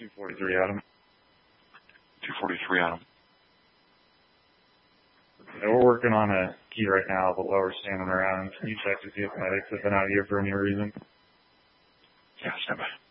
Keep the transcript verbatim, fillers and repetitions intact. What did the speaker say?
two forty-three, Adam. two forty-three, Adam. Yeah, we're working on a key right now, but while we're standing around, you check to see if medics have been out here for any reason. Yeah, stand by.